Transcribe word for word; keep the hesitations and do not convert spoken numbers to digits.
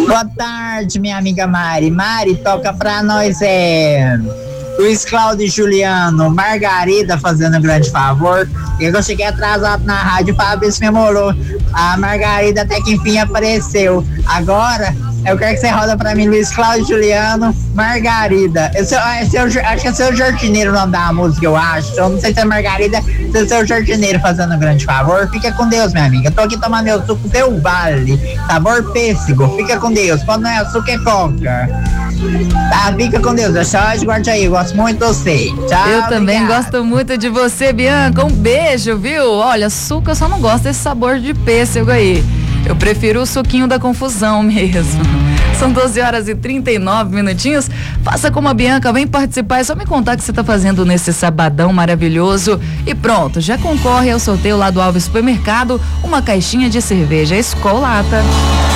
Boa tarde, minha amiga Mari. Mari, toca pra nós, é... Luiz Cláudio e Juliano, Margarida fazendo um grande favor. Eu cheguei atrasado na rádio para ver se memorou. A Margarida até que enfim apareceu. Agora, eu quero que você roda pra mim, Luiz Cláudio e Juliano, Margarida. Eu, sou, eu, sou, acho que é seu jardineiro o nome da música, eu acho. Eu não sei se é Margarida, se é seu jardineiro fazendo um grande favor. Fica com Deus, minha amiga. Eu tô aqui tomando meu suco Del Vale, sabor pêssego. Fica com Deus. Quando não é açúcar, é coca. Tá, fica com Deus. Deixa eu guarde aí. Eu gosto muito de você. Tchau. Eu também obrigado. Gosto muito de você, Bianca. Um beijo, viu? Olha, suco eu só não gosto desse sabor de pêssego aí. Eu prefiro o suquinho da confusão mesmo. São doze horas e trinta e nove minutinhos. Faça como a Bianca, vem participar. É só me contar o que você tá fazendo nesse sabadão maravilhoso. E pronto, já concorre ao sorteio lá do Alves Supermercado, uma caixinha de cerveja Escolata.